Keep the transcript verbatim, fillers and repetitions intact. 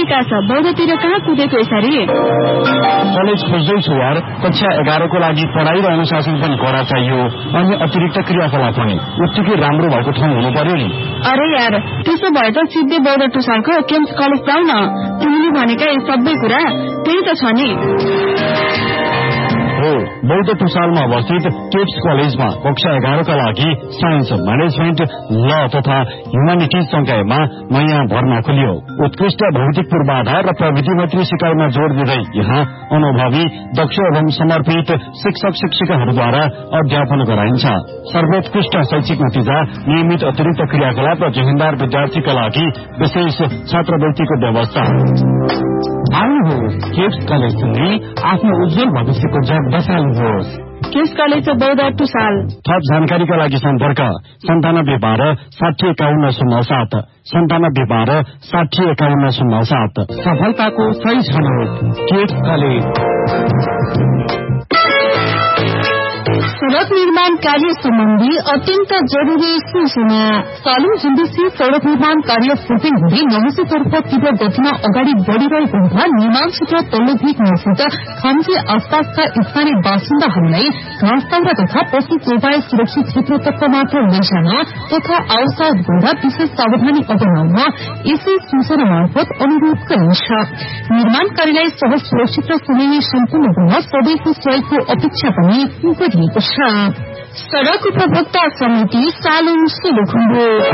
विकास बौद्धतिर कहाँ कुदेको यसरी? कलेज खोज्दैछु यार। कक्षा एघारको लागि पढाइ र अनुशासन पनि कडा चाहियो अनि अतिरिक्त क्रियाकलाप पनि उत्तिकै राम्रो भएको ठाउँ हुनु पर्यो नि। अरे यार त्यसो भए त सिधै बौद्ध टुसालको केम्स कलेज जाऊ न। तिमीले भनेका यी सबै कुरा त्यही त छ नि। हो, बौद्ध टुसालमा अवस्थित केप्स कलेजमा कक्षा एघारका लागि साइन्स, म्यानेजमेन्ट, ल तथा ह्युमानिटिज संकायमा नयाँ भर्ना खोलियो। उत्कृष्ट भौतिक पूर्वाधार र प्रविधि मैत्री सिकाइमा जोड़ दिँदै यहाँ अनुभवी, दक्ष एवं समर्पित शिक्षक शिक्षिकाहरूद्वारा अध्यापन गराइन्छ। सर्वोत्कृष्ट शैक्षिक नतिजा, नियमित अतिरिक्त क्रियाकलाप र जिम्मेदार विद्यार्थीका लागि विशेष छात्रवृत्तिको व्यवस्था। आउनुहोस्, केप्स कलेज सुन्ने आफ्नो उज्जवल भविष्यको जग बसाल्नुहोस्। केप्स कलेज बौद्ध टुसाल। थप जानकारीका लागि सम्पर्क सन्तानब्बे बाह्र साठी एकाउन्न शून्य सात सन्तानब्बे बाह्र साठी एकाउन्न शून्य सात। सफलताको सही छनौट केप्स कलेज। सड़क निर्माण कार्य सम्बन्धी अत्यन्त जरूरी सूचना। सालुङ जुम्बिसी सड़क निर्माण कार्य फुटिङ हुँदै नहुसेतर्फ तीव्र गतिमा अगाडि बढ़िरहेको हुँदा निर्माण क्षेत्र तल्लो भेग नजिक खम्ची आसपासका स्थानीय बासिन्दाहरूलाई घाँस दाउरा तथा पशु गोबाय सुरक्षित क्षेत्रतर्फ मात्र लैजान तथा आवश्यक गर्दा विशेष सावधानी अपनाउन यसै सूचना मार्फत अनुरोध गरिन्छ। निर्माण कार्यलाई सहज सुरक्षित र समयमै सम्पूर्ण गर्न सबैको सहयोगको अपेक्षा पनि गरिएको छ। सड़क उपभोक्ता समिति सालुङ सोलुखुम्बु।